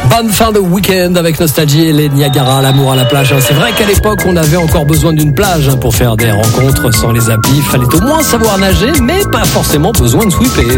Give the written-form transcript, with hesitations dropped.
Bonne fin de week-end avec Nostalgie et les Niagara, l'amour à la plage. C'est vrai qu'à l'époque, on avait encore besoin d'une plage pour faire des rencontres sans les applis. Fallait au moins savoir nager, mais pas forcément besoin de sweeper.